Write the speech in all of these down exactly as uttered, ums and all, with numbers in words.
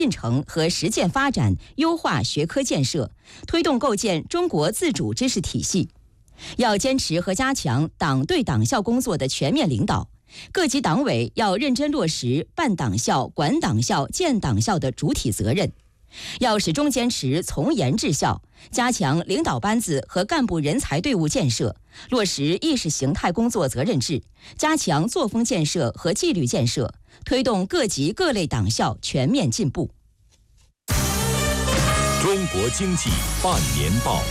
进程和实践发展，优化学科建设，推动构建中国自主知识体系。要坚持和加强党对党校工作的全面领导，各级党委要认真落实办党校、管党校、建党校的主体责任，要始终坚持从严治校，加强领导班子和干部人才队伍建设，落实意识形态工作责任制，加强作风建设和纪律建设，推动各级各类党校全面进步。 中国经济半年报。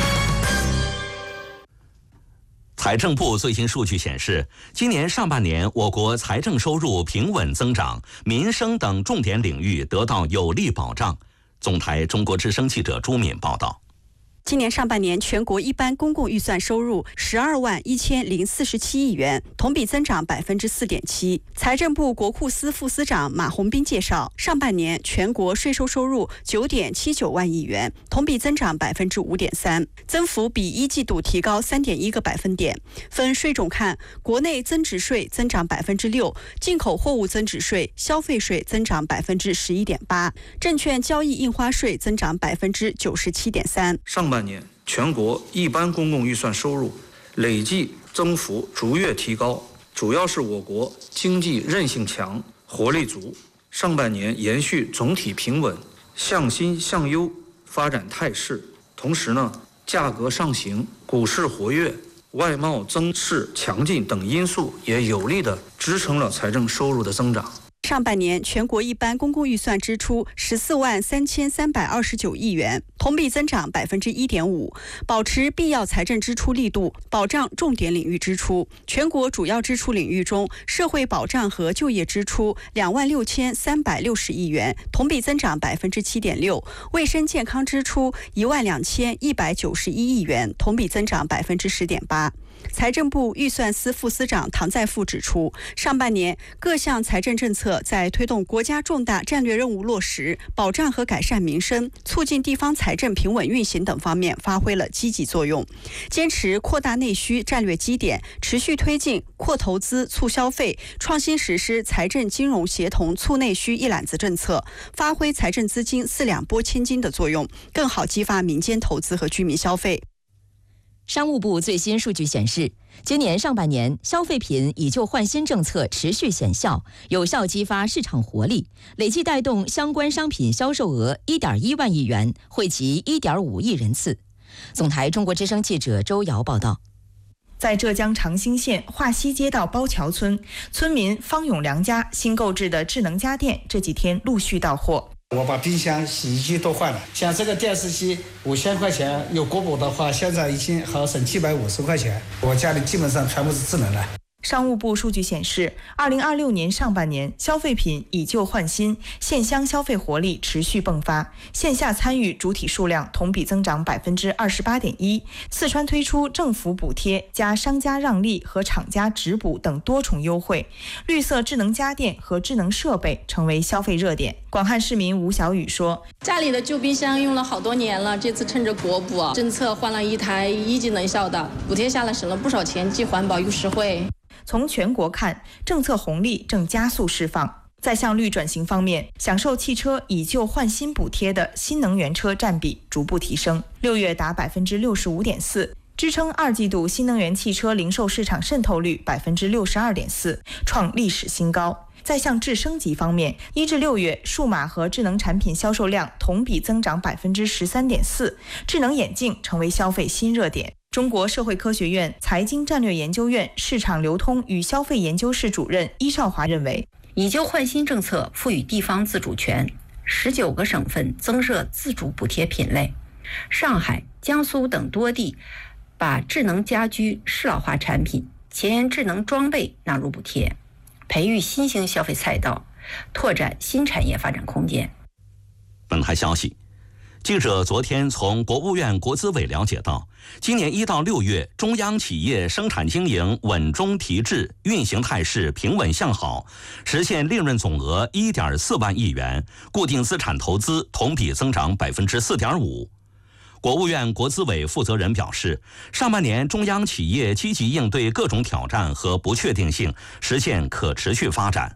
财政部最新数据显示，今年上半年我国财政收入平稳增长，民生等重点领域得到有力保障。总台中国之声记者朱敏报道。 今年上半年，全国一般公共预算收入十二万一千零四十七亿元，同比增长百分之四点七。财政部国库司副司长马红斌介绍，上半年全国税收收入九点七九万亿元，同比增长百分之五点三，增幅比一季度提高三点一个百分点。分税种看，国内增值税增长百分之六，进口货物增值税、消费税增长百分之十一点八，证券交易印花税增长百分之九十七点三。 上半年全国一般公共预算收入累计增幅逐月提高，主要是我国经济韧性强、活力足。上半年延续总体平稳、向新向优发展态势，同时呢，价格上行、股市活跃、外贸增势强劲等因素也有力地支撑了财政收入的增长。 上半年全国一般公共预算支出十四万三千三百二十九亿元，同比增长百分之一点五，保持必要财政支出力度，保障重点领域支出。全国主要支出领域中，社会保障和就业支出两万六千三百六十亿元，同比增长百分之七点六；卫生健康支出一万两千一百九十一亿元，同比增长百分之十点八。财政部预算司副司长唐在富指出，上半年各项财政政策在推动国家重大战略任务落实、保障和改善民生、促进地方财政平稳运行等方面发挥了积极作用。坚持扩大内需战略基点，持续推进扩投资促消费，创新实施财政金融协同促内需一揽子政策，发挥财政资金四两拨千斤的作用，更好激发民间投资和居民消费。 商务部最新数据显示，今年上半年消费品以旧换新政策持续显效，有效激发市场活力，累计带动相关商品销售额一点一万亿元，惠及一点五亿人次。总台中国之声记者周瑶报道。 在浙江长兴县华西街道包桥村，村民方永良家新购置的智能家电这几天陆续到货。 我把冰箱、洗衣机都换了，像这个电视机五千块钱，有国补的话，现在已经好省七百五十块钱。我家里基本上全部是智能的。 商务部数据显示，二零二六年上半年消费品以旧换新，县乡消费活力持续迸发，线下参与主体数量同比增长百分之二十八点一。四川推出政府补贴加商家让利和厂家直补等多重优惠，绿色智能家电和智能设备成为消费热点。广汉市民吴小雨说：“ 家里的旧冰箱用了好多年了，这次趁着国补政策换了一台一级能效的，补贴下来省了不少钱，既环保又实惠。” 从全国看，政策红利正加速释放。在向绿转型方面，享受汽车以旧换新补贴的新能源车占比逐步提升，六月达百分之六十五点四，支撑二季度新能源汽车零售市场渗透率百分之六十二点四，创历史新高。在向智升级方面，一至六月数码和智能产品销售量同比增长百分之十三点四，智能眼镜成为消费新热点。中国社会科学院财经战略研究院市场流通与消费研究室主任伊少华认为， 以旧换新政策赋予地方自主权，十九个省份增设自主补贴品类，上海、江苏等多地把智能家居、适老化产品、前智能装备纳入补贴，培育新兴消费赛道，拓展新产业发展空间。 本台消息，记者昨天从国务院国资委了解到，今年一到六月，中央企业生产经营稳中提质，运行态势平稳向好，实现利润总额一点四万亿元，固定资产投资同比增长百分之四点五。国务院国资委负责人表示，上半年中央企业积极应对各种挑战和不确定性，实现可持续发展。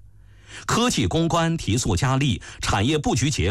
科技攻关提速加力，产业布局结